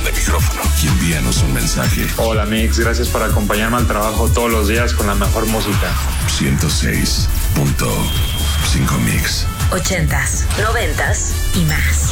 de micrófono y envíanos un mensaje. Hola Mix, gracias por acompañarme al trabajo todos los días con la mejor música. 106.5 Mix. 80s, 90s y más.